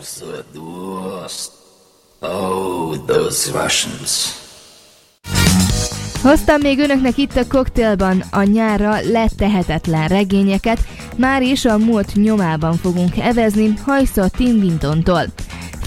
the worst. Oh, those Russians. Hoztam még önöknek itt a koktélban a nyárra letehetetlen regényeket, már is a múlt nyomában fogunk evezni Hajsza Tim Wintontól.